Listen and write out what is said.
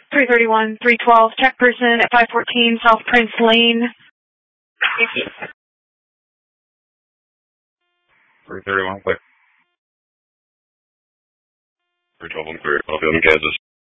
331, 312, check person at 514 South Prince Lane. 331, clear. 312 on clear, I'll be in Kansas.